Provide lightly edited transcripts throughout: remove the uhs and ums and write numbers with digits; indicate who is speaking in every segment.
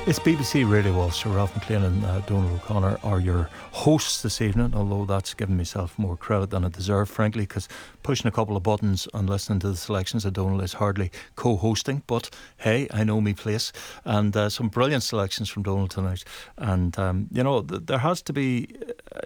Speaker 1: It's BBC Radio Ulster. Ralph McLean and Donal O'Connor are your hosts this evening, although that's giving myself more credit than I deserve, frankly, because pushing a couple of buttons and listening to the selections of Donal is hardly co-hosting, but hey, I know me place. And some brilliant selections from Donal tonight. And, there has to be,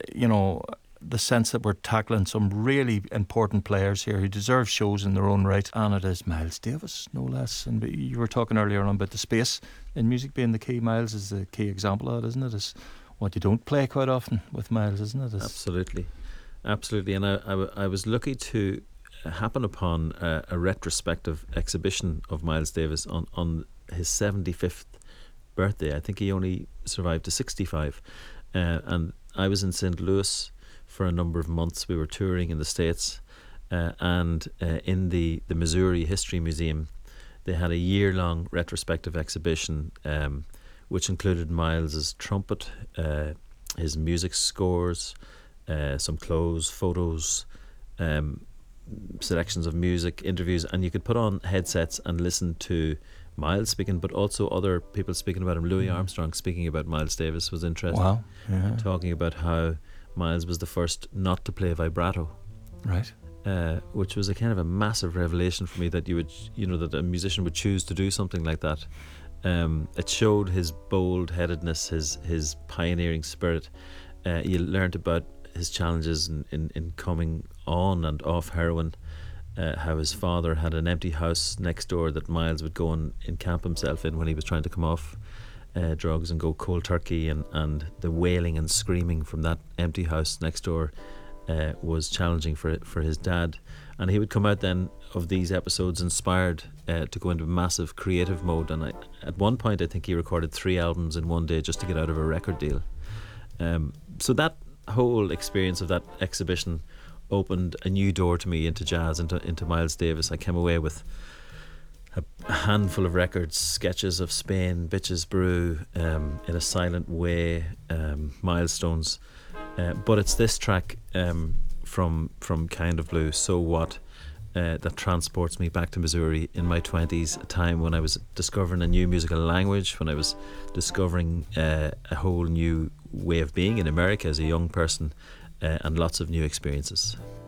Speaker 1: the sense that we're tackling some really important players here who deserve shows in their own right, and it is Miles Davis, no less. And you were talking earlier on about the space in music being the key. Miles is the key example of it, isn't it? It's what you don't play quite often with Miles, isn't it?
Speaker 2: Absolutely. And I was lucky to happen upon a retrospective exhibition of Miles Davis on his 75th birthday. I think he only survived to 65, and I was in St. Louis for a number of months. We were touring in the States, and in the Missouri History Museum they had a year-long retrospective exhibition which included Miles's trumpet, his music scores, some clothes, photos, selections of music, interviews, and you could put on headsets and listen to Miles speaking, but also other people speaking about him. Louis Armstrong speaking about Miles Davis was interesting.
Speaker 1: Wow. Yeah.
Speaker 2: Talking about how Miles was the first not to play vibrato,
Speaker 1: right?
Speaker 2: Which was a kind of a massive revelation for me, that that a musician would choose to do something like that. It showed his bold-headedness, his pioneering spirit. You learned about his challenges in coming on and off heroin. How his father had an empty house next door that Miles would go and encamp himself in when he was trying to come off drugs and go cold turkey, and the wailing and screaming from that empty house next door was challenging for his dad. And he would come out then of these episodes inspired to go into massive creative mode, and at one point I think he recorded 3 albums in one day just to get out of a record deal. So that whole experience of that exhibition opened a new door to me into jazz, into Miles Davis. I came away with a handful of records, sketches of Spain, Bitches Brew, In a Silent Way, Milestones, but it's this track from Kind of Blue, So What, that transports me back to Missouri in my 20s, a time when I was discovering a new musical language, when I was discovering a whole new way of being in America as a young person, and lots of new experiences.